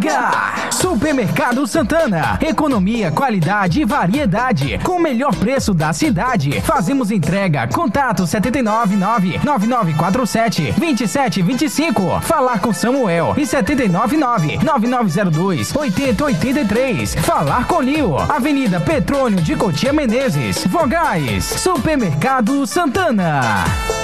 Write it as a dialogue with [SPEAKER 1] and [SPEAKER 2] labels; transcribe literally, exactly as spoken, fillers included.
[SPEAKER 1] Chega! Supermercado Santana. Economia, qualidade e variedade. Com o melhor preço da cidade. Fazemos entrega. Contato sete nove nove, nove nove quatro sete, dois sete dois cinco. Falar com Samuel. E sete nove nove, nove nove zero dois, oito zero oito três. Falar com Lio. Avenida Petrônio de Cotia Menezes. Vogais. Supermercado Santana.